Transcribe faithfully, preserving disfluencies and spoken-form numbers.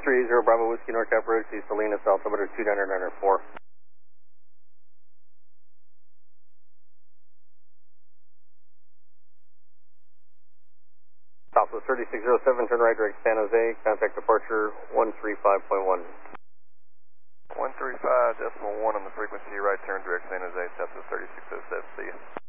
three zero Bravo Whiskey North Cap Ridge, East Salinas, altimeter two nine nine four. Southwest thirty-six oh seven, turn right direct San Jose, contact departure one three five point one. one three five decimal one on the frequency, right turn direct San Jose, Southwest thirty-six oh seven, see you.